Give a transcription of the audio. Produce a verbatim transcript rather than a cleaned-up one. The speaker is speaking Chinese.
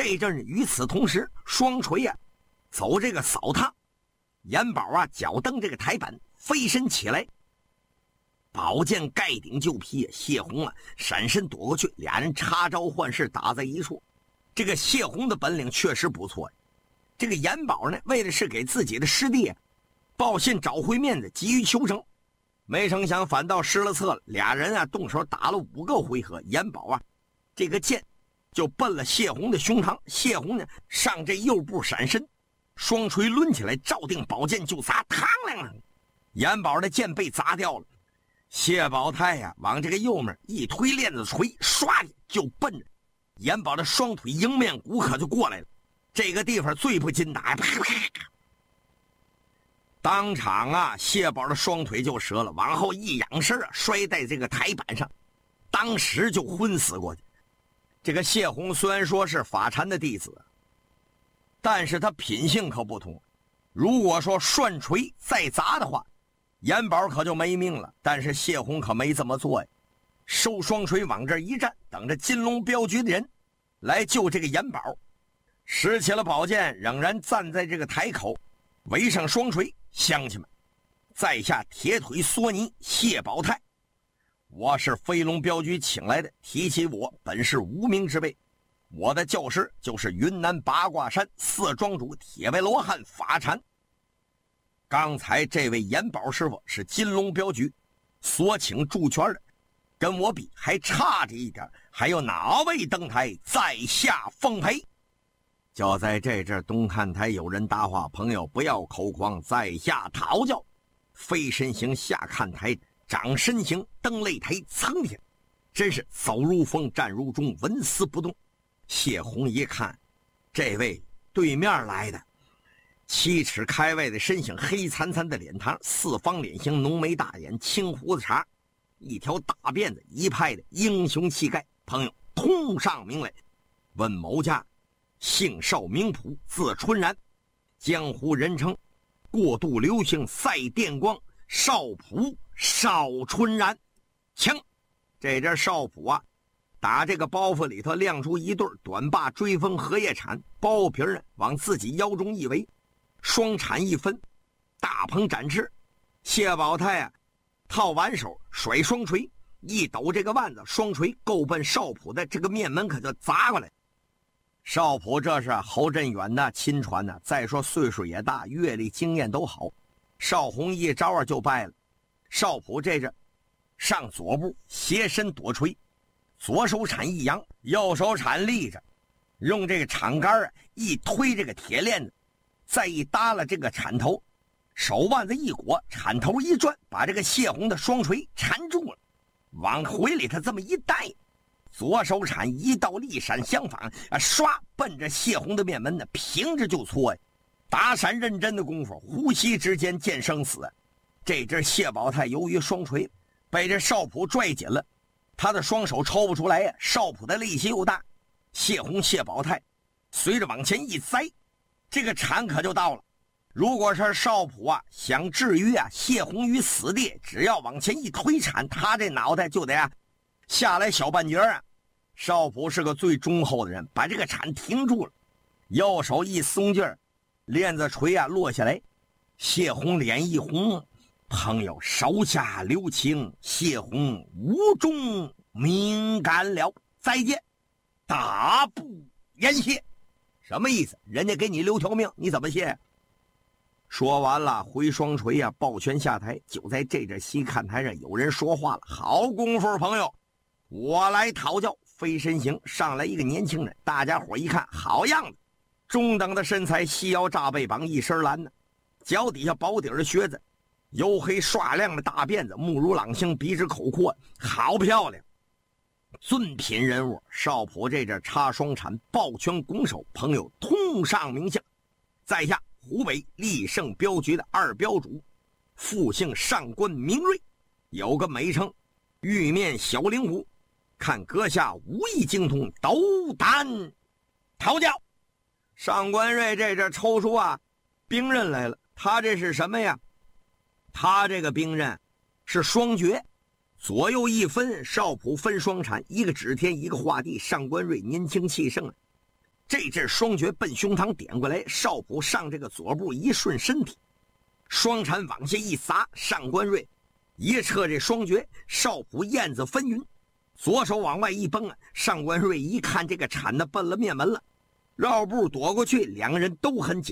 这阵与此同时，双锤啊走这个扫堂，严宝啊脚蹬这个台板飞身起来，宝剑盖顶就劈，谢红啊闪身躲过去，俩人插招换式打在一处。这个谢红的本领确实不错，这个严宝呢为的是给自己的师弟啊报信找回面子，急于求成，没成想反倒失了策了。俩人啊动手打了五个回合，严宝啊这个剑就奔了谢红的胸膛，谢红呢上这右步闪身，双锤抡起来，照定宝剑就砸，嘡啷啷，严宝的剑被砸掉了。谢宝泰呀、啊、往这个右面一推链子锤，唰就奔着严宝的双腿迎面骨可就过来了。这个地方最不禁打，啪啪啪，当场啊谢宝的双腿就折了，往后一仰身啊摔在这个台板上，当时就昏死过去。这个谢红虽然说是法禅的弟子，但是他品性可不同，如果说涮锤再砸的话，严宝可就没命了。但是谢红可没这么做呀，收双锤往这一站，等着金龙镖局的人来救这个严宝。拾起了宝剑，仍然站在这个台口，围上双锤。乡亲们，在下铁腿梭尼谢宝泰，我是飞龙镖局请来的，提起我本是无名之辈，我的教师就是云南八卦山四庄主铁背罗汉法禅。刚才这位严宝师傅是金龙镖局所请助拳的，跟我比还差着一点，还有哪位登台，在下奉陪。就在这阵，东看台有人答话：朋友不要口狂，在下讨教。飞身行下看台，掌身行登擂台，苍天真是走如风，站如钟，纹丝不动。谢红一看，这位对面来的，七尺开外的身形，黑惨惨的脸膛，四方脸型，浓眉大眼，青胡子茬，一条大辫子，一派的英雄气概。朋友通上名来，问某家姓邵名普，字春然，江湖人称过度流行赛电光，少普邵春然。请这阵少普啊打这个包袱里头亮出一对短把追风荷叶铲，包皮呢往自己腰中一围，双铲一分，大鹏展翅。谢宝泰啊套完手甩双锤，一抖这个腕子，双锤够奔少普的这个面门可就砸过来。少普这是侯振远的亲传呢，再说岁数也大，阅历经验都好，少红一招啊就败了。少普这阵上左步斜身躲锤，左手铲一扬，右手铲立着，用这个铲杆啊一推这个铁链子，再一耷拉这个铲头，手腕子一裹，铲头一转，把这个谢红的双锤缠住了，往回里头这么一带，左手铲一道力闪相仿啊，唰奔着谢红的面门呢，平着就搓呀。打闪认真的功夫，呼吸之间见生死。这阵谢宝泰由于双锤被这少普拽紧了，他的双手抽不出来呀。少普的力气又大，谢红谢宝泰随着往前一栽，这个铲可就到了。如果是少普啊想置于啊谢红于死地，只要往前一推铲，他这脑袋就得啊下来小半截啊。少普是个最忠厚的人，把这个铲停住了，右手一松劲儿，链子锤啊落下来。谢红脸一红，朋友手下留情，谢红无中敏感了，再见，大步言谢。什么意思？人家给你留条命，你怎么谢？说完了，回双锤啊抱拳下台。就在这阵西看台上有人说话了：好功夫，朋友，我来讨教。飞身行上来一个年轻人，大家伙一看，好样的，中等的身材，细腰炸背膀，一身蓝呢，脚底下薄底的靴子，黝黑刷亮的大辫子，目如朗星，鼻直口阔，好漂亮，尊品人物。少普这阵插双铲，抱拳拱手：朋友通上名姓，在下湖北立盛镖局的二镖主，复姓上官明瑞，有个美称玉面小灵狐，看阁下武艺精通，斗胆讨教。上官瑞这阵抽出啊兵刃来了，他这是什么呀？他这个兵刃是双绝，左右一分，少普分双铲，一个指天一个画地。上官瑞年轻气盛， 这阵双绝奔胸膛点过来，少普上这个左步一顺身体，双铲往下一撒，上官瑞一撤这双绝，少普燕子纷纭，左手往外一崩啊！上官瑞一看这个铲子奔了面门了，绕步躲过去，两个人都很紧。